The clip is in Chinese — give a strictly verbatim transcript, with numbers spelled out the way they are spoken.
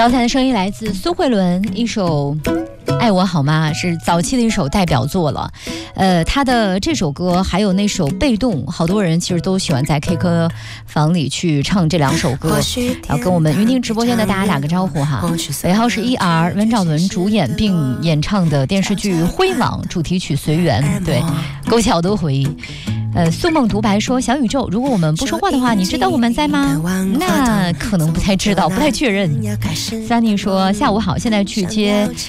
刚才的声音来自苏慧伦，一首爱我好吗是早期的一首代表作了。呃，他的这首歌还有那首被动，好多人其实都喜欢在 K 歌房里去唱这两首歌。要跟我们云听直播间的大家打个招呼哈。尾号是 E R 温兆伦主演并演唱的电视剧《灰网》主题曲《随缘》，对，勾起好多回忆。呃，素梦独白说：“小宇宙，如果我们不说话的话，你知道我们在吗？”那可能不太知道，不太确认。Sunny 说：“下午好，现在去接